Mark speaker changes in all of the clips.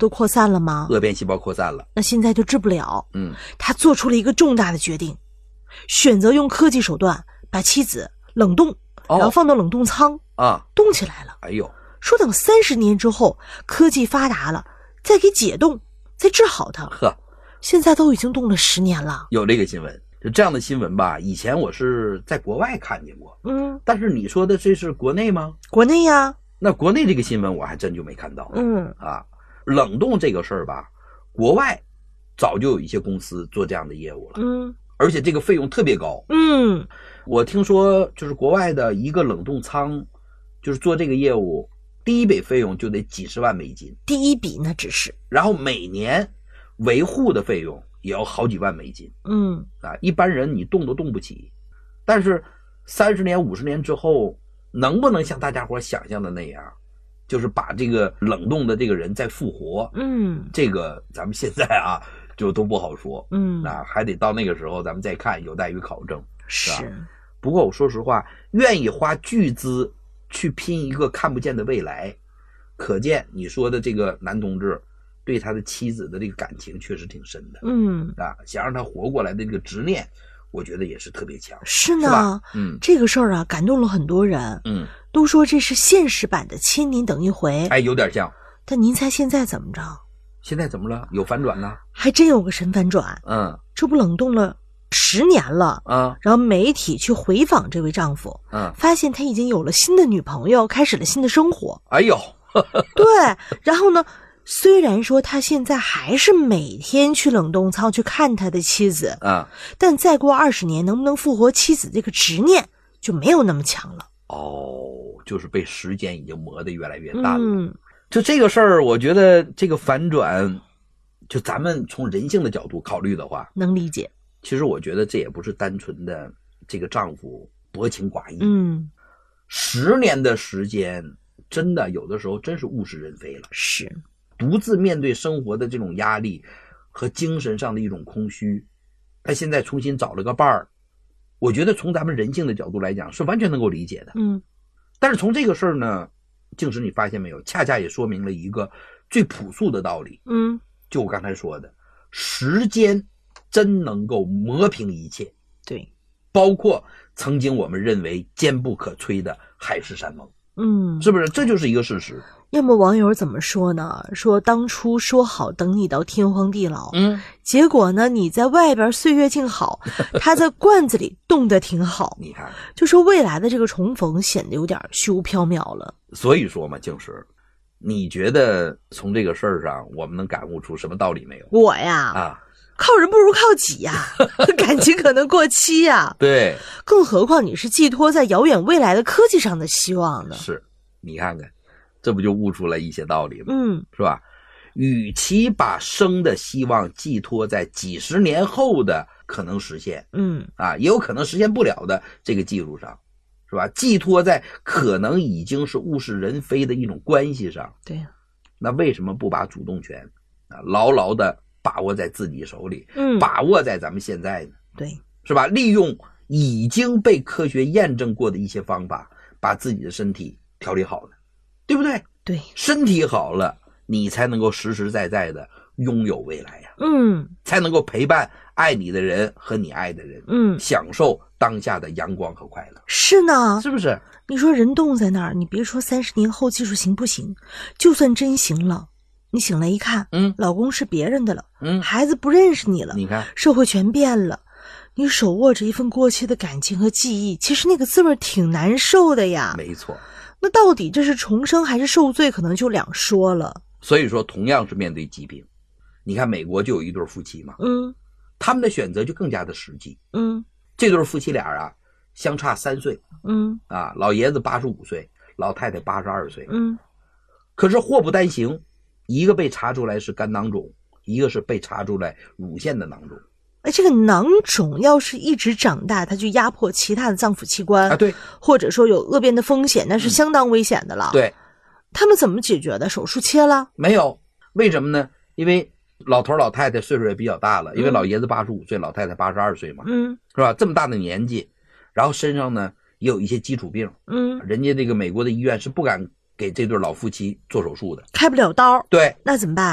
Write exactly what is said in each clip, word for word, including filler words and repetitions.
Speaker 1: 都扩散了吗？
Speaker 2: 恶变细胞扩散了，
Speaker 1: 那现在就治不了。
Speaker 2: 嗯，
Speaker 1: 他做出了一个重大的决定，选择用科技手段把妻子冷冻，
Speaker 2: 哦、
Speaker 1: 然后放到冷冻舱
Speaker 2: 啊，
Speaker 1: 冻起来了。
Speaker 2: 哎呦，
Speaker 1: 说等三十年之后科技发达了，再给解冻，再治好它。
Speaker 2: 呵，
Speaker 1: 现在都已经冻了十年了。
Speaker 2: 有这个新闻，就这样的新闻吧，以前我是在国外看见过，
Speaker 1: 嗯，
Speaker 2: 但是你说的这是国内吗？
Speaker 1: 国内呀。
Speaker 2: 那国内这个新闻我还真就没看到。
Speaker 1: 嗯
Speaker 2: 啊，冷冻这个事儿吧，国外早就有一些公司做这样的业务了，
Speaker 1: 嗯，
Speaker 2: 而且这个费用特别高。
Speaker 1: 嗯，
Speaker 2: 我听说就是国外的一个冷冻仓，就是做这个业务，第一笔费用就得几十万美金，
Speaker 1: 第一笔那只是，
Speaker 2: 然后每年维护的费用也要好几万美金。
Speaker 1: 嗯
Speaker 2: 啊，一般人你动都动不起。但是三十年、五十年之后，能不能像大家伙想象的那样，就是把这个冷冻的这个人再复活？
Speaker 1: 嗯，
Speaker 2: 这个咱们现在啊就都不好说。
Speaker 1: 嗯，
Speaker 2: 那还得到那个时候咱们再看，有待于考证。
Speaker 1: 是。
Speaker 2: 是吧？不过我说实话，愿意花巨资去拼一个看不见的未来，可见你说的这个男同志对他的妻子的这个感情确实挺深的。
Speaker 1: 嗯
Speaker 2: 啊，想让他活过来的这个执念，我觉得也是特别强。
Speaker 1: 是呢，
Speaker 2: 是吧？嗯，
Speaker 1: 这个事儿啊感动了很多人。
Speaker 2: 嗯，
Speaker 1: 都说这是现实版的千年等一回。
Speaker 2: 哎，有点像。
Speaker 1: 但您猜现在怎么着？
Speaker 2: 现在怎么了？有反转呢？
Speaker 1: 还真有个神反转。
Speaker 2: 嗯，
Speaker 1: 这不冷冻了十年了
Speaker 2: 啊，
Speaker 1: 然后媒体去回访这位丈夫，
Speaker 2: 嗯，
Speaker 1: 发现他已经有了新的女朋友，开始了新的生活。
Speaker 2: 哎呦，
Speaker 1: 对，然后呢，虽然说他现在还是每天去冷冻仓去看他的妻子
Speaker 2: 啊，
Speaker 1: 但再过二十年能不能复活妻子这个执念就没有那么强了。
Speaker 2: 哦，就是被时间已经磨得越来越淡了。
Speaker 1: 嗯，
Speaker 2: 就这个事儿，我觉得这个反转，就咱们从人性的角度考虑的话，
Speaker 1: 能理解。
Speaker 2: 其实我觉得这也不是单纯的这个丈夫薄情寡义。
Speaker 1: 嗯，
Speaker 2: 十年的时间，真的有的时候真是物是人非了。
Speaker 1: 是，
Speaker 2: 独自面对生活的这种压力和精神上的一种空虚，他现在重新找了个伴儿，我觉得从咱们人性的角度来讲是完全能够理解的。
Speaker 1: 嗯，
Speaker 2: 但是从这个事儿呢，静时你发现没有，恰恰也说明了一个最朴素的道理。
Speaker 1: 嗯，
Speaker 2: 就我刚才说的，时间真能够磨平一切。
Speaker 1: 对，
Speaker 2: 包括曾经我们认为坚不可摧的海誓山盟。
Speaker 1: 嗯，
Speaker 2: 是不是？这就是一个事实。
Speaker 1: 要么网友怎么说呢？说当初说好等你到天荒地老，
Speaker 2: 嗯，
Speaker 1: 结果呢你在外边岁月静好，他在罐子里冻得挺好。
Speaker 2: 你看，
Speaker 1: 就说未来的这个重逢显得有点虚无缥缈了。
Speaker 2: 所以说嘛，静时，你觉得从这个事儿上我们能感悟出什么道理没有？
Speaker 1: 我呀，
Speaker 2: 啊，
Speaker 1: 靠人不如靠己呀，感情可能过期呀。
Speaker 2: 对，
Speaker 1: 更何况你是寄托在遥远未来的科技上的希望呢。
Speaker 2: 是，你看看，这不就悟出来一些道理吗？
Speaker 1: 嗯，
Speaker 2: 是吧？与其把生的希望寄托在几十年后的可能实现，
Speaker 1: 嗯
Speaker 2: 啊，也有可能实现不了的这个技术上，是吧？寄托在可能已经是物是人非的一种关系上，
Speaker 1: 对呀，
Speaker 2: 那为什么不把主动权啊牢牢的把握在自己手里，
Speaker 1: 嗯，
Speaker 2: 把握在咱们现在呢？
Speaker 1: 对，
Speaker 2: 是吧？利用已经被科学验证过的一些方法，把自己的身体调理好了，对不对？
Speaker 1: 对，
Speaker 2: 身体好了，你才能够实实在在的拥有未来呀、啊，
Speaker 1: 嗯，
Speaker 2: 才能够陪伴爱你的人和你爱的人，
Speaker 1: 嗯，
Speaker 2: 享受当下的阳光和快乐。
Speaker 1: 是呢，
Speaker 2: 是不是？
Speaker 1: 你说人冻在那儿，你别说三十年后技术行不行，就算真行了，你醒来一看，
Speaker 2: 嗯，
Speaker 1: 老公是别人的了，
Speaker 2: 嗯，
Speaker 1: 孩子不认识你了，
Speaker 2: 你看，
Speaker 1: 社会全变了，你手握着一份过去的感情和记忆，其实那个滋味挺难受的呀。
Speaker 2: 没错。
Speaker 1: 那到底这是重生还是受罪，可能就两说了。
Speaker 2: 所以说，同样是面对疾病，你看美国就有一对夫妻嘛，
Speaker 1: 嗯，
Speaker 2: 他们的选择就更加的实际。
Speaker 1: 嗯，
Speaker 2: 这对夫妻俩啊，相差三岁，
Speaker 1: 嗯
Speaker 2: 啊，老爷子八十五岁，老太太八十二岁，
Speaker 1: 嗯，
Speaker 2: 可是祸不单行，一个被查出来是肝囊肿，一个是被查出来乳腺的囊肿。
Speaker 1: 哎，这个囊肿要是一直长大，它就压迫其他的脏腑器官
Speaker 2: 啊，对，
Speaker 1: 或者说有恶变的风险，那是相当危险的了。
Speaker 2: 嗯、对，
Speaker 1: 他们怎么解决的？手术切了？
Speaker 2: 没有，为什么呢？因为老头老太太岁数也比较大了，因为老爷子八十五岁，老太太八十二岁嘛，
Speaker 1: 嗯，
Speaker 2: 是吧？这么大的年纪，然后身上呢也有一些基础病，
Speaker 1: 嗯，
Speaker 2: 人家这个美国的医院是不敢给这对老夫妻做手术的，
Speaker 1: 开不了刀。
Speaker 2: 对，
Speaker 1: 那怎么办？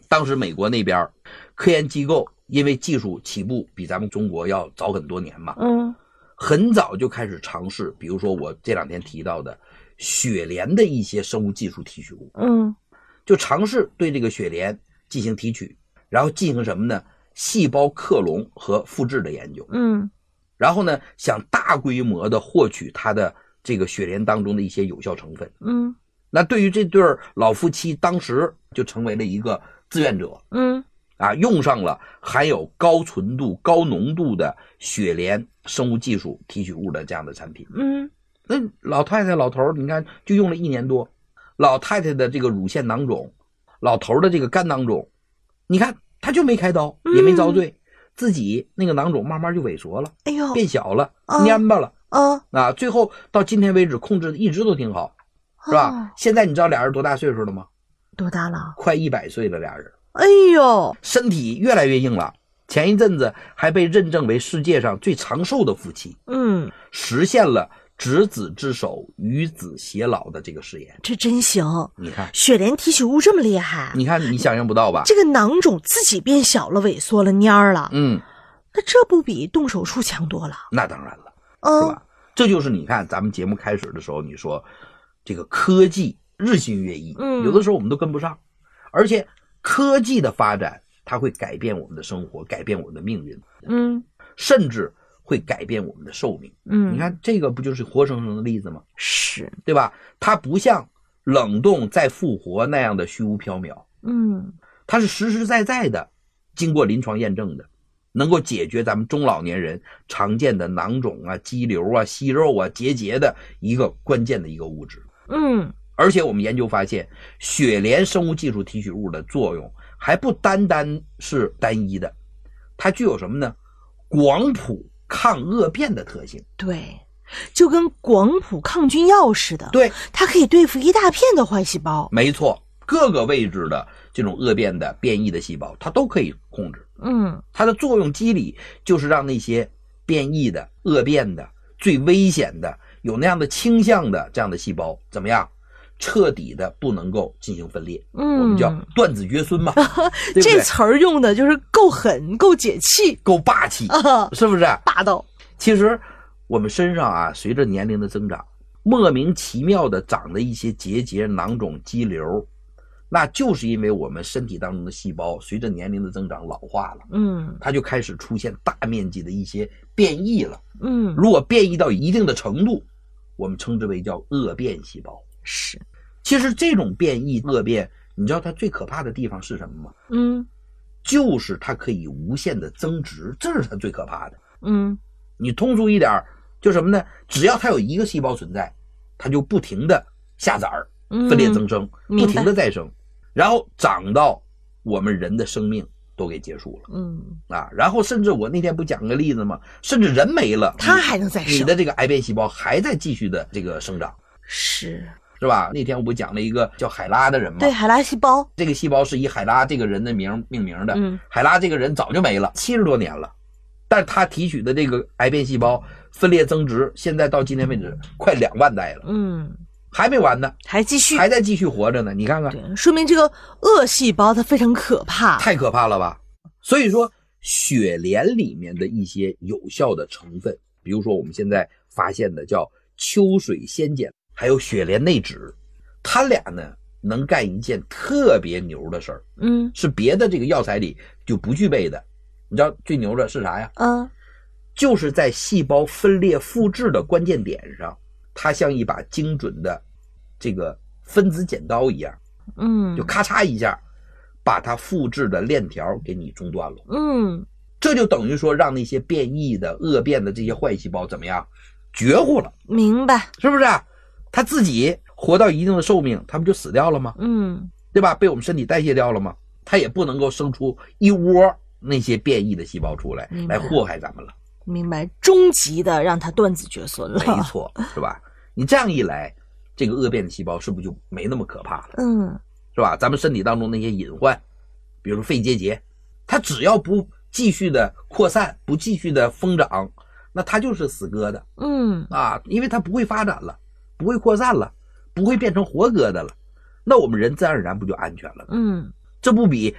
Speaker 2: 当时美国那边科研机构因为技术起步比咱们中国要早很多年嘛，
Speaker 1: 嗯，
Speaker 2: 很早就开始尝试，比如说我这两天提到的血莲的一些生物技术提取物，
Speaker 1: 嗯，
Speaker 2: 就尝试对这个血莲进行提取，然后进行什么呢？细胞克隆和复制的研究，
Speaker 1: 嗯，
Speaker 2: 然后呢，想大规模的获取它的这个血莲当中的一些有效成分，
Speaker 1: 嗯，
Speaker 2: 那对于这对老夫妻，当时就成为了一个志愿者，
Speaker 1: 嗯，
Speaker 2: 啊，用上了含有高纯度、高浓度的血莲生物技术提取物的这样的产品。
Speaker 1: 嗯，
Speaker 2: 那老太太、老头你看就用了一年多，老太太的这个乳腺囊肿，老头的这个肝囊肿，你看他就没开刀，也没遭罪，嗯、自己那个囊肿慢慢就萎缩了，
Speaker 1: 哎呦，
Speaker 2: 变小了，
Speaker 1: 啊、
Speaker 2: 蔫巴了，
Speaker 1: 啊
Speaker 2: 啊，最后到今天为止控制的一直都挺好，是吧？哦、现在你知道俩人多大岁数了吗？
Speaker 1: 多大了？
Speaker 2: 快一百岁了，俩人。
Speaker 1: 哎呦，
Speaker 2: 身体越来越硬了。前一阵子还被认证为世界上最长寿的夫妻，
Speaker 1: 嗯，
Speaker 2: 实现了执子之手，与子偕老的这个誓言。
Speaker 1: 这真行！
Speaker 2: 你看，
Speaker 1: 血莲提取物这么厉害，
Speaker 2: 你看你想象不到吧？
Speaker 1: 这个囊肿自己变小了、萎缩了、蔫儿了，
Speaker 2: 嗯，
Speaker 1: 那这不比动手术强多了？
Speaker 2: 那当然了，
Speaker 1: 嗯、
Speaker 2: 是吧？这就是你看咱们节目开始的时候，你说这个科技日新月异，
Speaker 1: 嗯，
Speaker 2: 有的时候我们都跟不上，而且科技的发展，它会改变我们的生活，改变我们的命运，
Speaker 1: 嗯，
Speaker 2: 甚至会改变我们的寿命。
Speaker 1: 嗯，
Speaker 2: 你看这个不就是活生生的例子吗？
Speaker 1: 是，
Speaker 2: 对吧？它不像冷冻再复活那样的虚无缥缈，
Speaker 1: 嗯，
Speaker 2: 它是实实在在的，经过临床验证的，能够解决咱们中老年人常见的囊肿啊、肌瘤啊、息肉啊、结节的一个关键的一个物质。
Speaker 1: 嗯。
Speaker 2: 而且我们研究发现，血莲生物技术提取物的作用还不单单是单一的，它具有什么呢？广谱抗恶变的特性。
Speaker 1: 对，就跟广谱抗菌药似的。
Speaker 2: 对，
Speaker 1: 它可以对付一大片的坏细胞。
Speaker 2: 没错，各个位置的这种恶变的变异的细胞，它都可以控制。
Speaker 1: 嗯，
Speaker 2: 它的作用机理就是让那些变异的、恶变的、最危险的、有那样的倾向的这样的细胞怎么样？彻底的不能够进行分裂，
Speaker 1: 嗯，
Speaker 2: 我们叫断子绝孙嘛，对不对？
Speaker 1: 这词儿用的就是够狠、够解气、
Speaker 2: 够霸气，
Speaker 1: 啊、
Speaker 2: 是不是？
Speaker 1: 霸道。
Speaker 2: 其实我们身上啊，随着年龄的增长，莫名其妙的长的一些结节、囊肿、肌瘤，那就是因为我们身体当中的细胞随着年龄的增长老化了，
Speaker 1: 嗯，
Speaker 2: 它就开始出现大面积的一些变异了，
Speaker 1: 嗯，
Speaker 2: 如果变异到一定的程度，我们称之为叫恶变细胞。
Speaker 1: 是。
Speaker 2: 其实这种变异恶变，你知道它最可怕的地方是什么吗？
Speaker 1: 嗯，
Speaker 2: 就是它可以无限的增殖，这是它最可怕的。
Speaker 1: 嗯，
Speaker 2: 你通俗一点，就什么呢？只要它有一个细胞存在，它就不停的下崽儿，分裂增生，
Speaker 1: 嗯、
Speaker 2: 不停的再生，然后长到我们人的生命都给结束了。
Speaker 1: 嗯
Speaker 2: 啊，然后甚至我那天不讲个例子吗？甚至人没了，
Speaker 1: 它还能再生，
Speaker 2: 你的这个癌变细胞还在继续的这个生长。
Speaker 1: 是。
Speaker 2: 是吧？那天我不讲了一个叫海拉的人吗？
Speaker 1: 对，海拉细胞。
Speaker 2: 这个细胞是以海拉这个人的名命名的。
Speaker 1: 嗯，
Speaker 2: 海拉这个人早就没了，七十多年了，但是他提取的这个癌变细胞分裂增殖，现在到今天为止快两万代了。
Speaker 1: 嗯，
Speaker 2: 还没完呢，
Speaker 1: 还继续，
Speaker 2: 还在继续活着呢。你看看，
Speaker 1: 对，说明这个恶细胞它非常可怕，
Speaker 2: 太可怕了吧？所以说，血莲里面的一些有效的成分，比如说我们现在发现的叫秋水仙碱。还有血莲内酯，它俩呢能干一件特别牛的事儿，
Speaker 1: 嗯，
Speaker 2: 是别的这个药材里就不具备的。你知道最牛的是啥呀？
Speaker 1: 嗯，
Speaker 2: 就是在细胞分裂复制的关键点上，它像一把精准的这个分子剪刀一样，
Speaker 1: 嗯，
Speaker 2: 就咔嚓一下，把它复制的链条给你中断了。
Speaker 1: 嗯，
Speaker 2: 这就等于说让那些变异的、恶变的这些坏细胞怎么样？绝户了。
Speaker 1: 明白，
Speaker 2: 是不是？他自己活到一定的寿命，他不就死掉了吗？
Speaker 1: 嗯，
Speaker 2: 对吧？被我们身体代谢掉了吗？他也不能够生出一窝那些变异的细胞出来，来祸害咱们了。
Speaker 1: 明白，终极的让它断子绝孙了。
Speaker 2: 没错，是吧？你这样一来，这个恶变的细胞是不是就没那么可怕了？
Speaker 1: 嗯，
Speaker 2: 是吧？咱们身体当中那些隐患，比如说肺结节，它只要不继续的扩散，不继续的疯长，那它就是死疙瘩。
Speaker 1: 嗯
Speaker 2: 啊，因为它不会发展了，不会扩散了，不会变成活疙瘩了，那我们人自然而然不就安全了？
Speaker 1: 嗯，
Speaker 2: 这不比